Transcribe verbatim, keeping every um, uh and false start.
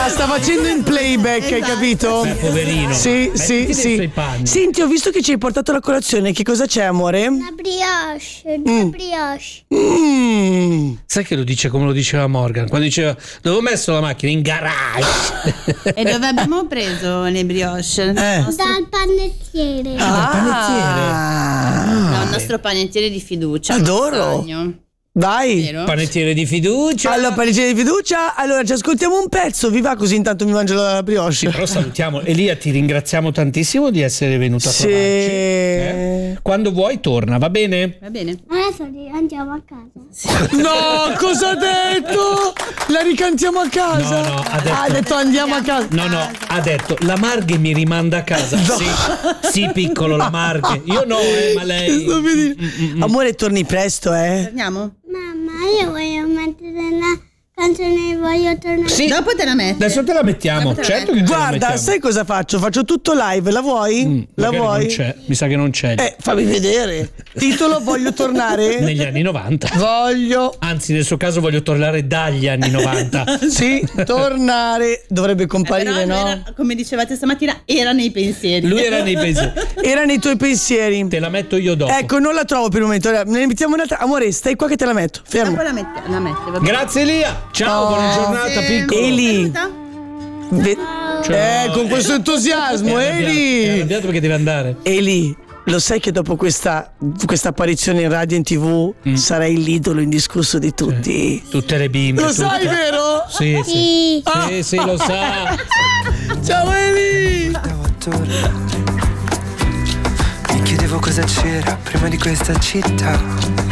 Ah, sta facendo in playback, esatto. Hai capito? Beh, poverino. Sì, Beh, sì, sì. Senti, ho visto che ci hai portato la colazione. Che cosa c'è, amore? Una brioche, una mm. brioche. Mm. Sai che lo dice come lo diceva Morgan? Quando diceva, dove ho messo la macchina? In garage. E dove abbiamo preso le brioche? Eh. Dal panettiere. Ah, dal panettiere. Ah. No, il nostro panettiere di fiducia. Adoro. Vai. Vero? Panettiere di fiducia. Allora, panettiere di fiducia. Allora, ci ascoltiamo un pezzo. Vi va così intanto mi mangio la brioche. Sì, però salutiamo. Elia, ti ringraziamo tantissimo di essere venuta a sì. trovarci. Eh? Quando vuoi torna, va bene? Va bene. Adesso andiamo a casa. Sì. No, cosa ha detto? La ricantiamo a casa? No, no, ha detto, ha detto andiamo a casa. No, no, ha detto la Marghe mi rimanda a casa. No. Sì, sì, piccolo, la Marghe. Io no, eh, ma lei. Mm-mm. Amore, torni presto, eh. Torniamo? Mamma, io voglio mettere una canzone, voglio tornare. Sì. Dopo te la metti. Adesso te la mettiamo. Te la Certo metto. che te la Guarda, mettiamo. sai cosa faccio? Faccio tutto live, la vuoi? Mm, la vuoi? Non c'è. Mi sa che non c'è. Eh, fammi vedere. Titolo, voglio tornare? Negli anni novanta. Voglio. Anzi, nel suo caso voglio tornare dagli anni novanta. Sì, tornare. Dovrebbe comparire, Eh, però no? era, come dicevate stamattina, era nei pensieri. Lui era nei pensieri. Era nei tuoi pensieri. Te la metto io dopo. Ecco, non la trovo per il momento. Ne mettiamo un'altra. Amore, stai qua che te la metto. Fermo. Dopo la metti, la metti, va bene. Grazie Elia. Ciao, Oh. buona giornata, piccolo. Eli. Ve- Ciao. eh, con questo entusiasmo, È arrabbiato, Eli. è arrabbiato perché deve andare. Eli, lo sai che dopo questa, questa apparizione in radio e in tv Mm. sarai l'idolo indiscusso di tutti? Tutte le bimbe. Lo tutte. sai, vero? Sì, sì. Sì. Sì, sì, lo sa. Ciao Eli. Mi chiedevo cosa c'era prima di questa città.